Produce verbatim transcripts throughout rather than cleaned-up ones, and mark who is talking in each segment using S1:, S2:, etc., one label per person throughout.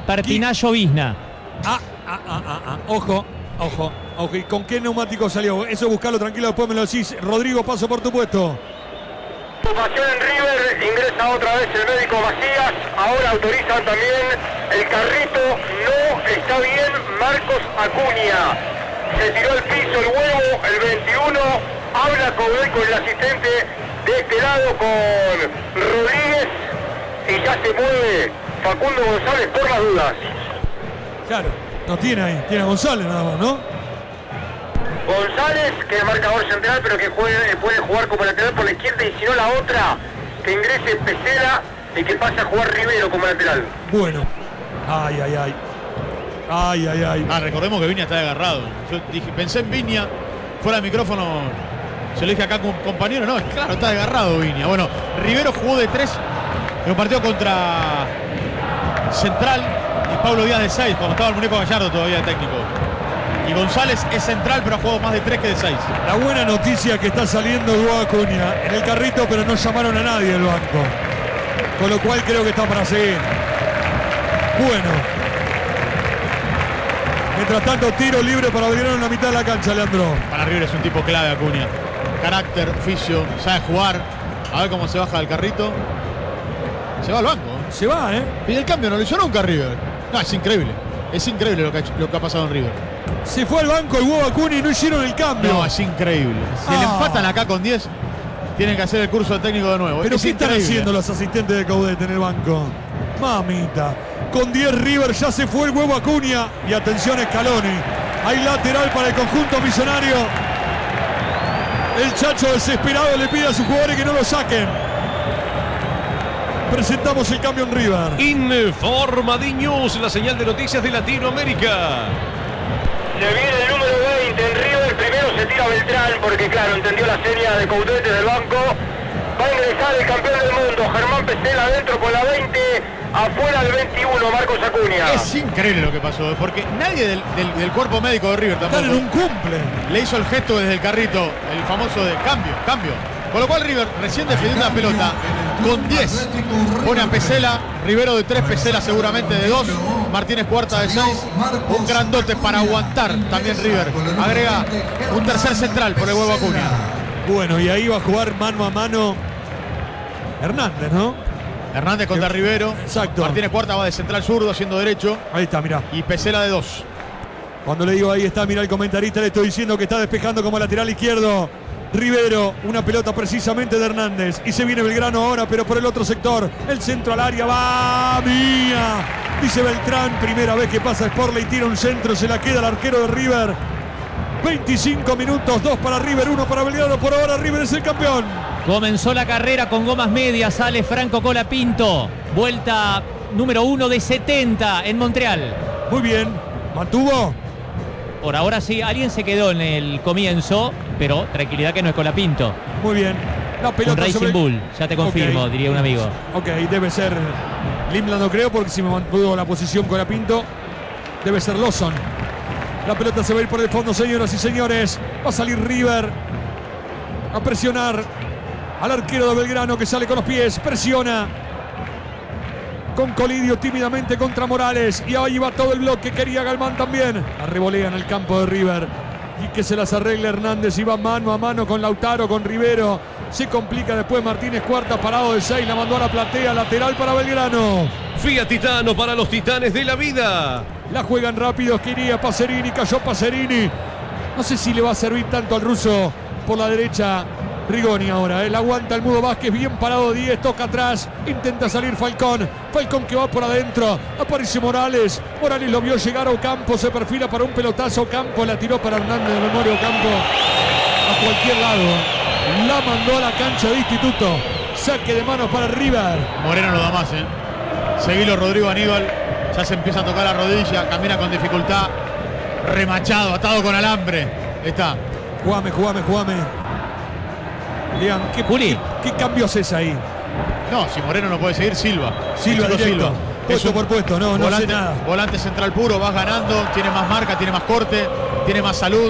S1: Pertinayo Visna.
S2: Ah, ah, ah, ah, ah. Ojo, ojo, ojo. ¿Y con qué neumático salió? Eso buscalo tranquilo, después me lo decís. Rodrigo, paso por tu puesto.
S3: Ocupación en River, ingresa otra vez el médico Macías. Ahora autorizan también el carrito. No está bien Marcos Acuña. Se tiró al piso el huevo, el veintiuno. Habla con, con el asistente de este lado, con Rodríguez. Y ya se mueve Facundo González por las dudas.
S2: Claro, no tiene ahí, tiene a González nada más, ¿no?
S3: González, que es marcador central, pero que juegue, puede jugar como lateral por la izquierda, y si no la otra, que ingrese Pesela y que pase a jugar Rivero como lateral.
S2: Bueno. Ay, ay, ay. Ay, ay, ay.
S4: Ah, recordemos que Viña está agarrado. Yo dije, pensé en Viña, fuera de micrófono, se lo dije acá con un compañero, no, claro, está agarrado Viña. Bueno, Rivero jugó de tres en un partido contra Central y Pablo Díaz de seis, cuando estaba el muñeco Gallardo todavía técnico. Y González es central, pero ha jugado más de tres que de seis.
S2: La buena noticia que está saliendo Hugo Acuña en el carrito, pero no llamaron a nadie del banco. Con lo cual creo que está para seguir. Bueno. Mientras tanto, tiro libre para Belgrano en la mitad de la cancha, Leandro.
S4: Para River es un tipo clave, Acuña. Carácter, oficio, sabe jugar. A ver cómo se baja del carrito. Se va al banco.
S2: Se va, ¿eh?
S4: Y el cambio no lo hizo nunca River. No, es increíble. Es increíble lo que ha, hecho, lo que ha pasado en River.
S2: Se fue al banco el Hugo Acuña y no hicieron el cambio.
S4: No, es increíble. Si ah. le empatan acá con diez, tienen que hacer el curso de técnico de nuevo.
S2: Pero
S4: es
S2: ¿qué
S4: increíble.
S2: están haciendo los asistentes de Coudet en el banco? Mamita. Con diez River ya se fue el Hugo Acuña. Y atención Scaloni. Hay lateral para el conjunto millonario. El Chacho desesperado le pide a sus jugadores que no lo saquen. Presentamos el cambio en River.
S5: Informadi News, la señal de noticias de Latinoamérica.
S3: Se viene el número veinte en River. Primero se tira Beltrán porque, claro, entendió la seña de Coudet desde el banco. Va a ingresar el campeón del mundo, Germán Pesela, adentro con la veinte. Afuera el veintiuno, Marcos Acuña.
S4: Es increíble lo que pasó, porque nadie del, del, del cuerpo médico de River tampoco.
S2: Están en un cumple.
S4: Le hizo el gesto desde el carrito, el famoso de cambio, cambio. Con lo cual River recién defendió una pelota con diez. Pone a Pesela, Rivero de tres, Pesela seguramente de dos, Martínez Cuarta de seis. Un grandote para aguantar también River. Agrega un tercer central por el huevo Acuña.
S2: Bueno, y ahí va a jugar mano a mano Hernández, ¿no?
S4: Hernández contra Rivero.
S2: Exacto.
S4: Martínez Cuarta va de central zurdo haciendo derecho.
S2: Ahí está, mirá.
S4: Y Pesela de dos.
S2: Cuando le digo ahí está, mirá el comentarista, le estoy diciendo que está despejando como lateral izquierdo Rivero, una pelota precisamente de Hernández. Y se viene Belgrano ahora, pero por el otro sector. El centro al área, va mía. Dice Beltrán, primera vez que pasa Sporley, tira un centro, se la queda el arquero de River. veinticinco minutos, dos para River, uno para Belgrano. Por ahora River es el campeón.
S1: Comenzó la carrera con gomas medias, sale Franco Colapinto. Vuelta número uno de setenta en Montreal.
S2: Muy bien, mantuvo.
S1: Por ahora sí, alguien se quedó en el comienzo, pero tranquilidad que no es Colapinto.
S2: Muy bien. La pelota
S1: un Racing
S2: sobre...
S1: Bull, ya te confirmo, okay, diría un amigo.
S2: Ok, debe ser Limland, no creo, porque si me mantuvo la posición Colapinto, debe ser Lawson. La pelota se va a ir por el fondo, señoras y señores. Va a salir River a presionar al arquero de Belgrano, que sale con los pies, presiona con Colidio tímidamente contra Morales, y ahí va todo el bloque. Quería Galván también. La revolea en el campo de River y que se las arregle Hernández, y va mano a mano con Lautaro, con Rivero. Se complica después Martínez Cuarta, parado de seis, la mandó a la platea, lateral para Belgrano.
S5: Fiat Titano para los titanes de la vida.
S2: La juegan rápido, quería Pacerini, cayó Pacerini. No sé si le va a servir tanto al ruso por la derecha. Rigoni ahora, él aguanta el Mudo Vázquez, bien parado diez, toca atrás, intenta salir Falcón, Falcón que va por adentro, aparece Morales, Morales lo vio llegar a Ocampo, se perfila para un pelotazo, Ocampo la tiró para Hernández de memoria, Ocampo a cualquier lado, la mandó a la cancha de Instituto, saque de manos para River.
S4: Moreno no da más, eh. Seguilo Rodrigo Aníbal, ya se empieza a tocar la rodilla, camina con dificultad, remachado, atado con alambre, está.
S2: Jugame, jugame, jugame. Lean, ¿qué, ¿qué, ¿qué cambios es ahí?
S4: No, si Moreno no puede seguir, Silva.
S2: Silva directo. Silva. Puesto por puesto, no,
S4: volante,
S2: no sé nada.
S4: Volante central puro, vas ganando, tiene más marca, tiene más corte, tiene más salud.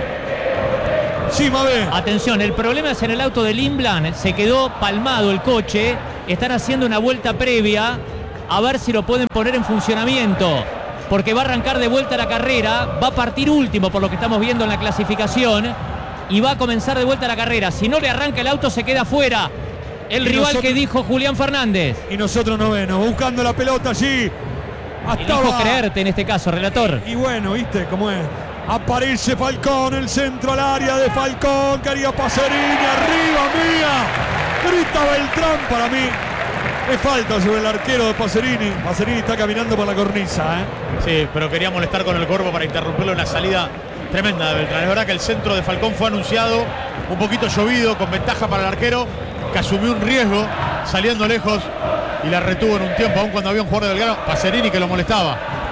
S2: Sí, Mabé.
S1: Atención, el problema es en el auto de Limblán, se quedó palmado el coche, están haciendo una vuelta previa a ver si lo pueden poner en funcionamiento, porque va a arrancar de vuelta la carrera, va a partir último por lo que estamos viendo en la clasificación y va a comenzar de vuelta la carrera. Si no le arranca el auto se queda fuera el
S2: Y
S1: rival
S2: nosotros-
S1: que dijo Julián Fernández.
S2: Y nosotros noveno, buscando la pelota allí.
S1: Y dijo
S2: Estaba-
S1: creerte en este caso, relator.
S2: Y bueno, viste cómo es. Aparece Falcón, el centro al área de Falcón. Quería Pacerini, arriba mía. Grita Beltrán para mí. Es falta sobre el arquero de Pacerini. Pacerini está caminando por la cornisa, ¿eh?
S4: Sí, pero quería molestar con el Corvo para interrumpirlo en una salida tremenda de Beltrán. Es verdad que el centro de Falcón fue anunciado, un poquito llovido, con ventaja para el arquero, que asumió un riesgo saliendo lejos y la retuvo en un tiempo, aún cuando había un jugador de Belgrano, Pacerini, que lo molestaba.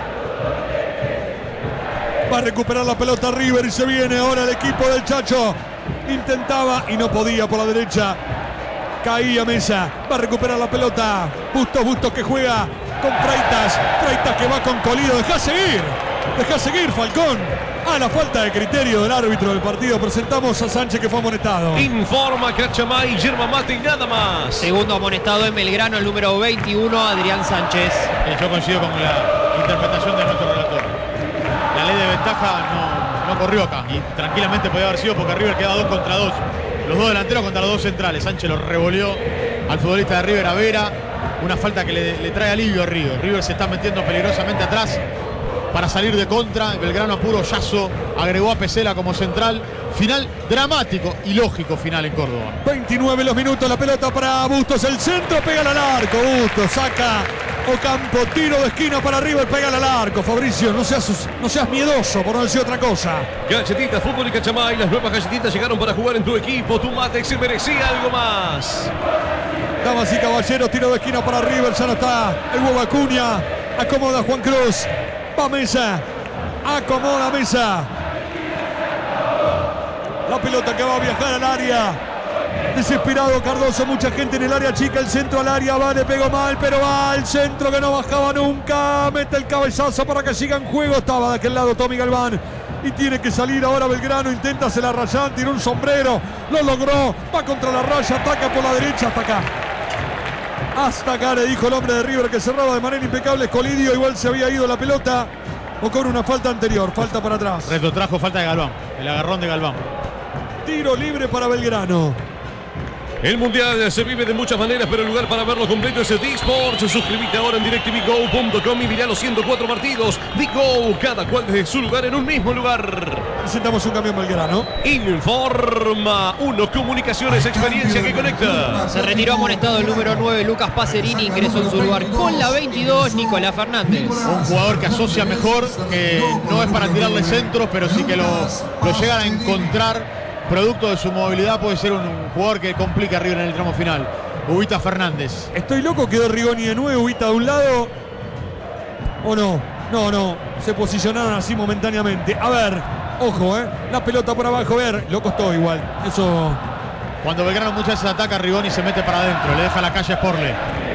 S2: Va a recuperar la pelota River y se viene ahora el equipo del Chacho. Intentaba y no podía por la derecha. Caía Mesa. Va a recuperar la pelota. Bustos, Bustos que juega con Freitas. Freitas que va con Colido. Deja seguir. Deja seguir Falcón. A la falta de criterio del árbitro del partido. Presentamos a Sánchez que fue amonestado.
S5: Informa Cachamay, yerba mate y nada más.
S6: Segundo amonestado en Belgrano, el número veintiuno, Adrián Sánchez.
S4: Eh, Yo coincido con la interpretación de nuestro relator. La ley de ventaja no, no corrió acá y tranquilamente podía haber sido porque River queda dos contra dos. Los dos delanteros contra los dos centrales. Sánchez lo revolvió al futbolista de River, a Vera. Una falta que le, le trae alivio a River. River se está metiendo peligrosamente atrás para salir de contra. Belgrano apuro, Yazo agregó a Pesela como central. Final dramático y lógico final en Córdoba.
S2: veintinueve los minutos. La pelota para Bustos. El centro pega al arco. Bustos saca Ocampo. Tiro de esquina para River. Pega al arco. Fabricio, no seas, no seas miedoso por no decir otra cosa.
S5: Galletitas Fútbol y Cachamay, las nuevas galletitas llegaron para jugar en tu equipo. Tu mate se merecía algo más.
S2: Damas y caballeros, tiro de esquina para River. Ya no está el huevo Acuña. Acomoda Juan Cruz. Va Mesa. Acomoda Mesa. La pelota que va a viajar al área. Desesperado Cardoso. Mucha gente en el área chica. El centro al área. Va, le pegó mal, pero va. El centro que no bajaba nunca. Mete el cabezazo para que siga en juego. Estaba de aquel lado Tommy Galván. Y tiene que salir ahora Belgrano. Intenta hacer la rayán. Tiró un sombrero. Lo logró. Va contra la raya. Ataca por la derecha. Hasta acá. Hasta acá le dijo el hombre de River que cerraba de manera impecable. Colidio igual se había ido la pelota. O con una falta anterior. Falta para atrás.
S4: Retrotrajo, falta de Galván. El agarrón de Galván.
S2: Tiro libre para Belgrano.
S5: El Mundial se vive de muchas maneras, pero el lugar para verlo completo es D-Sports. Suscríbete ahora en DirecTV Go punto com y mirá los ciento cuatro partidos. D-Go, cada cual desde su lugar en un mismo lugar.
S2: Presentamos un camión Belgrano.
S5: Informa Uno Comunicaciones, experiencia que conecta.
S6: Se retiró amonestado el número nueve, Lucas Pacerini, ingresó en su lugar con la veintidós, Nicolás Fernández.
S4: Un jugador que asocia mejor, que no es para tirarle centros, pero sí que lo, lo llegan a encontrar. Producto de su movilidad puede ser un jugador que complica a River en el tramo final. Ubita Fernández.
S2: Estoy loco, quedó Rigoni de nueve, Ubita de un lado. ¿O no? No, no. Se posicionaron así momentáneamente. A ver, ojo, ¿eh? La pelota por abajo, a ver. Lo costó igual. Eso.
S4: Cuando Belgrano muchas veces ataca, Rigoni se mete para adentro, le deja la calle a Sporle.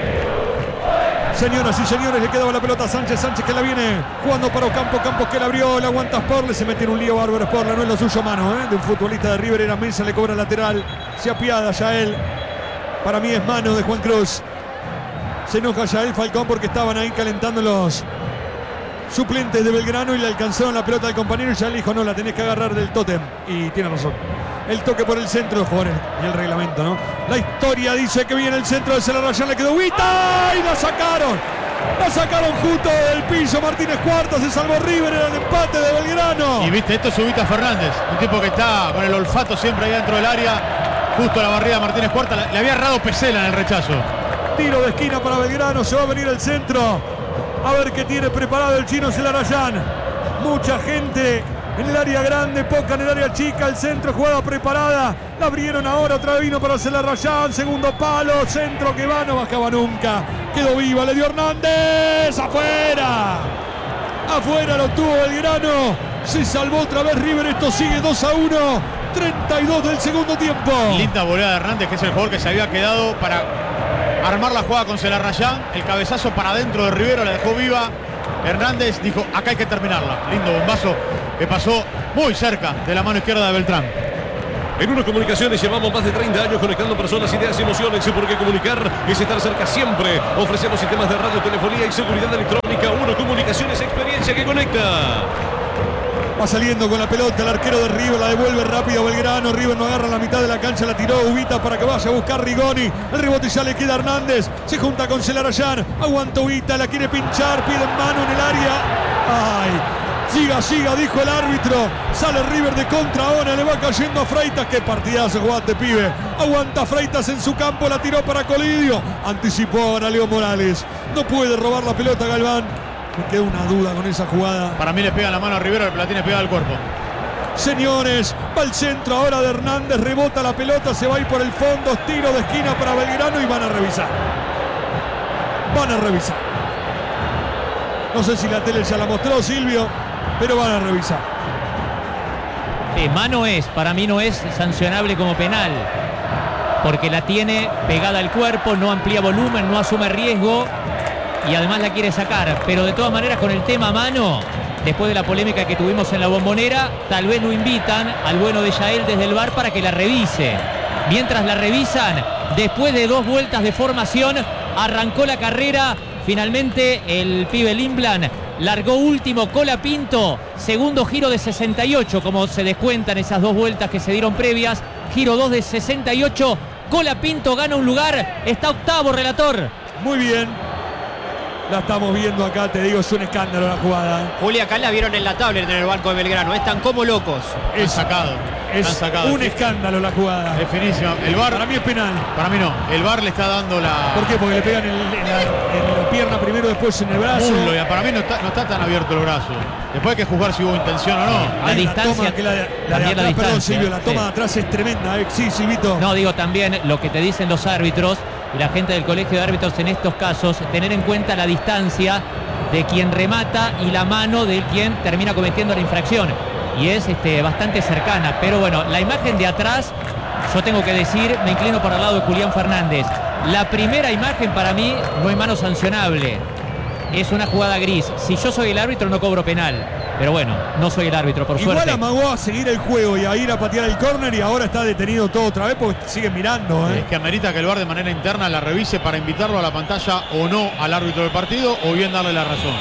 S2: Señoras y señores, le quedaba la pelota a Sánchez. Sánchez que la viene jugando para Ocampo. Campos que la abrió, la aguanta Sporle. Se mete en un lío bárbaro Sporle. No es lo suyo, mano, ¿eh? De un futbolista de River. Era Mesa, le cobra lateral. Se apiada ya él. Para mí es mano de Juan Cruz. Se enoja ya él Falcón porque estaban ahí calentando los suplentes de Belgrano y le alcanzaron la pelota al compañero y ya le dijo, no, la tenés que agarrar del tótem. Y tiene razón. El toque por el centro de jugadores y el reglamento, ¿no? La historia dice que viene el centro de Celarayán, le quedó Ubita y la sacaron. La sacaron justo del piso. Martínez Cuarta, se salvó River, era el empate de Belgrano.
S4: Y viste, esto es Ubita Fernández, un tipo que está con el olfato siempre ahí dentro del área. Justo a la barrida de Martínez Cuarta, le había errado Pesela en el rechazo.
S2: Tiro de esquina para Belgrano, se va a venir el centro. A ver qué tiene preparado el chino Celarayán. Mucha gente en el área grande, poca en el área chica. El centro, jugada preparada. La abrieron ahora, otra vez vino para Celarayán. Segundo palo, centro que va, no bajaba nunca. Quedó viva, le dio Hernández. Afuera. Afuera lo tuvo Belgrano. Se salvó otra vez River. Esto sigue dos a uno. treinta y dos del segundo tiempo.
S4: Linda volea de Hernández, que es el jugador que se había quedado para armar la jugada con Celarayán. El cabezazo para adentro de Rivero, la dejó viva. Hernández dijo, acá hay que terminarla. Lindo bombazo que pasó muy cerca de la mano izquierda de Beltrán.
S5: En Uno Comunicaciones llevamos más de treinta años conectando personas, ideas y emociones, porque comunicar es estar cerca siempre. Ofrecemos sistemas de radio, telefonía y seguridad electrónica. Uno Comunicaciones, experiencia que conecta.
S2: Va saliendo con la pelota el arquero de River, la devuelve rápido Belgrano. River no agarra la mitad de la cancha, la tiró Ubita para que vaya a buscar Rigoni. El rebote ya le queda a Hernández. Se junta con Celarayán. Aguanta Ubita, la quiere pinchar, pide mano en el área. ¡Ay! Siga, siga, dijo el árbitro. Sale River de contra ahora, le va cayendo a Freitas. ¡Qué partidazo jugaste, pibe! Aguanta Freitas en su campo, la tiró para Colidio. Anticipó ahora Leo Morales. No puede robar la pelota Galván. Me queda una duda con esa jugada.
S4: Para mí le pega la mano a Rivero, el Platini pega al cuerpo.
S2: Señores, va al centro ahora de Hernández, rebota la pelota, se va a ir por el fondo, tiro de esquina para Belgrano y van a revisar. Van a revisar. No sé si la tele ya la mostró, Silvio, pero van a revisar.
S1: Sí, mano es, para mí no es sancionable como penal, porque la tiene pegada al cuerpo, no amplía volumen, no asume riesgo y además la quiere sacar. Pero de todas maneras, con el tema mano, después de la polémica que tuvimos en la Bombonera, tal vez lo invitan al bueno de Yael desde el V A R para que la revise. Mientras la revisan, después de dos vueltas de formación, arrancó la carrera. Finalmente el pibe Limblan largó último, Colapinto, segundo giro de sesenta y ocho, como se descuentan esas dos vueltas que se dieron previas. Giro dos de sesenta y ocho, Colapinto gana un lugar, está octavo, relator.
S2: Muy bien. La estamos viendo acá, te digo, es un escándalo la jugada.
S6: Julia, acá la vieron en la tablet en el banco de Belgrano. Están como locos.
S4: Es sacado.
S2: Es
S4: sacado,
S2: un
S4: sí.
S2: escándalo la jugada.
S4: Es finísima. El V A R,
S2: Para mí es penal.
S4: para mí no. El V A R le está dando la...
S2: ¿Por qué? Porque le pegan en, el- en la, en la pierna primero, después en el brazo.
S4: muslo, y para mí no está, no está tan abierto el brazo. Después hay que juzgar si hubo intención o no.
S1: La
S2: Hay una
S1: distancia,
S2: toma que la, de- la de
S1: también la
S2: atrás, perdón,
S1: distancia,
S2: Silvio, la toma
S1: sí.
S2: de atrás es tremenda. ¿eh? Sí, Silvito.
S1: No, digo también lo que te dicen los árbitros y la gente del colegio de árbitros en estos casos, tener en cuenta la distancia de quien remata y la mano de quien termina cometiendo la infracción. Y es este, bastante cercana. Pero bueno, la imagen de atrás, yo tengo que decir, me inclino para el lado de Julián Fernández. La primera imagen para mí no hay mano sancionable. Es una jugada gris. Si yo soy el árbitro no cobro penal. Pero bueno, no soy el árbitro, por
S2: Igual
S1: suerte.
S2: amagó a seguir el juego y a ir a patear el córner y ahora está detenido todo otra vez porque sigue mirando. ¿eh?
S4: Es que amerita que el V A R de manera interna la revise para invitarlo a la pantalla o no al árbitro del partido, o bien darle la razón.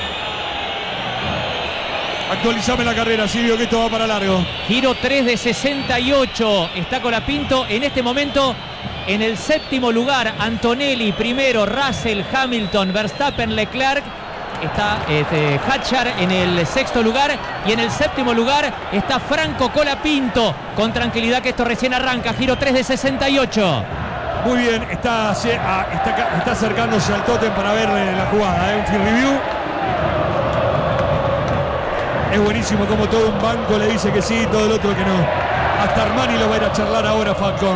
S2: Actualizame la carrera, Silvio, que esto va para largo.
S1: Giro tres de sesenta y ocho. Está Colapinto en este momento en el séptimo lugar. Antonelli primero, Russell, Hamilton, Verstappen, Leclerc. Está este, Hatchar en el sexto lugar. Y en el séptimo lugar está Franco Colapinto. Con tranquilidad que esto recién arranca. Giro tres de sesenta y ocho.
S2: Muy bien, está, está, está acercándose al tótem para ver eh, la jugada. ¿eh? Un field review. Es buenísimo como todo un banco le dice que sí y todo el otro que no. Hasta Armani lo va a ir a charlar ahora, Falcón.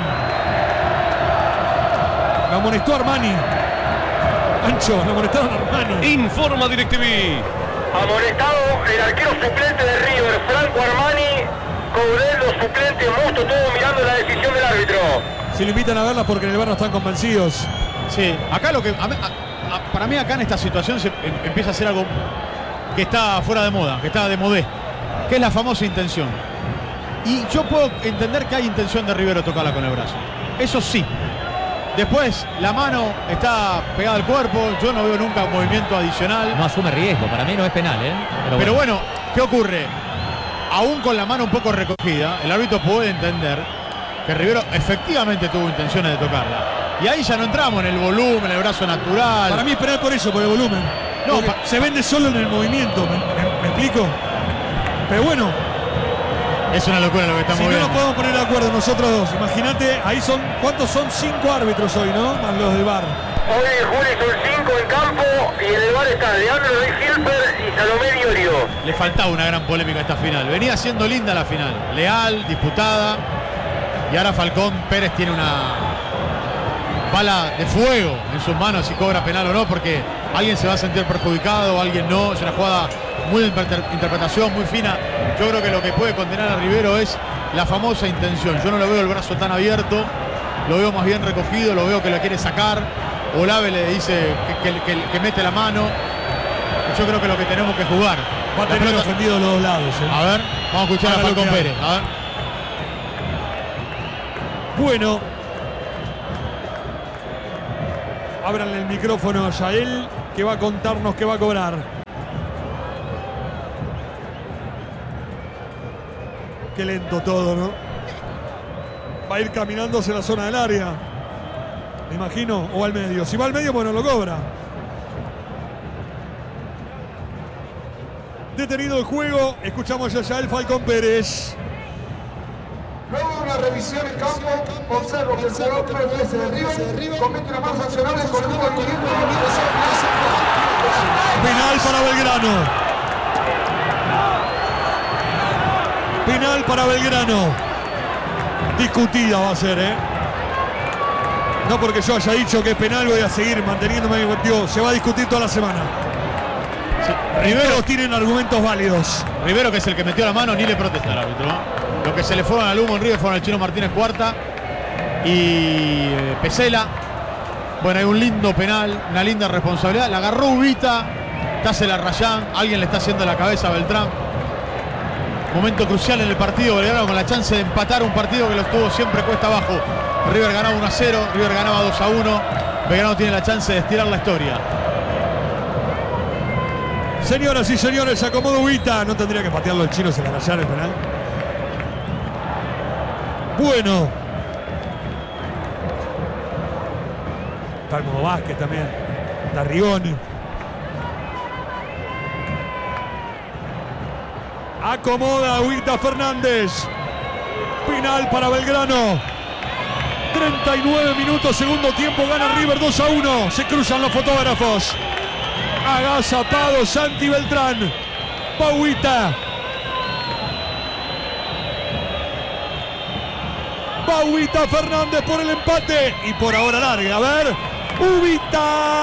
S2: Lo amonestó Armani. Ancho, lo amonestaron a Armani.
S5: Informa DirecTV.
S3: Amonestado el arquero suplente de River, Franco Armani, Coudet, suplente, Musto, todo mirando la decisión del árbitro.
S2: Si lo invitan a verla porque en el bar no están convencidos.
S4: Sí, acá lo que... a mí- a- a- para mí acá en esta situación se em- empieza a ser algo que está fuera de moda, que está de modé, que es la famosa intención. Y yo puedo entender que hay intención de Rivero tocarla con el brazo. Eso sí. Después, la mano está pegada al cuerpo, yo no veo nunca un movimiento adicional.
S1: No asume riesgo, para mí no es penal, ¿eh? Pero,
S4: Pero
S1: bueno.
S4: bueno, ¿qué ocurre? Aún con la mano un poco recogida, el árbitro puede entender que Rivero efectivamente tuvo intenciones de tocarla. Y ahí ya no entramos en el volumen, el brazo natural.
S2: Para mí es penal por eso, por el volumen.
S4: No,
S2: Porque
S4: pa-
S2: se vende solo en el movimiento, ¿me, me- me explico? Pero bueno,
S4: Es una locura lo que estamos
S2: si no
S4: viendo.
S2: nos podemos poner de acuerdo nosotros dos, imagínate, ahí son, ¿cuántos son? Cinco árbitros hoy, ¿no? Más los del V A R.
S3: Hoy Juli son cinco en campo y en el bar está Leandro Rey Hilfer y Salomé Diorio.
S4: Le faltaba una gran polémica a esta final. Venía siendo linda la final. Leal, disputada. Y ahora Falcón Pérez tiene una bala de fuego en sus manos si cobra penal o no, porque alguien se va a sentir perjudicado, alguien no. Es una jugada muy de inter- interpretación, muy fina. Yo creo que lo que puede condenar a Rivero es la famosa intención. Yo no lo veo el brazo tan abierto, lo veo más bien recogido, lo veo que lo quiere sacar. Olave le dice que, que- que- que mete la mano. Yo creo que lo que tenemos que jugar.
S2: Va a
S4: La
S2: tener
S4: pelota-
S2: ofendido los dos lados. ¿eh?
S4: A ver, vamos a escuchar
S2: Ahora
S4: a
S2: lo
S4: Falcón
S2: que
S4: Pérez. A ver.
S2: Bueno. Ábranle el micrófono a Yael, que va a contarnos qué va a cobrar. Qué lento todo, ¿no? Va a ir caminando hacia la zona del área, me imagino, o al medio. Si va al medio, bueno, lo cobra. Detenido el juego, escuchamos a Yael Falcón Pérez.
S7: Luego de una revisión en campo, observo que el jugador tres veces de River comete una mano sancionable con el número quinientos.
S2: Penal para Belgrano. Penal para Belgrano. Discutida va a ser, ¿eh? No porque yo haya dicho que es penal, voy a seguir manteniéndome divertido. Se va a discutir toda la semana.
S4: Sí.
S2: Rivero
S4: Rivero,
S2: tienen argumentos válidos.
S4: Rivero, que es el que metió la mano, ni le protesta al árbitro, ¿no? Los que se le fueron al humo en River fueron el Chino Martínez Cuarta y eh, Pesela. Bueno, hay un lindo penal, una linda responsabilidad. La agarró Ubita, Tásela Rayán, alguien le está haciendo la cabeza a Beltrán. Momento crucial en el partido, Belgrano con la chance de empatar un partido que lo estuvo siempre cuesta abajo. River ganaba uno a cero, River ganaba dos a uno. Belgrano tiene la chance de estirar la historia.
S2: Señoras y señores, se acomoda Ubita. No tendría que patearlo el Chino, se la Rayán el penal. Bueno. Está el modo Vázquez también. Está Rigoni. Acomoda Ubita Fernández. Penal para Belgrano. treinta y nueve minutos, segundo tiempo, gana River dos a uno. Se cruzan los fotógrafos. Agazapado Santi Beltrán. Pauita. Pauita Fernández por el empate. Y por ahora larga. A ver. Ubita.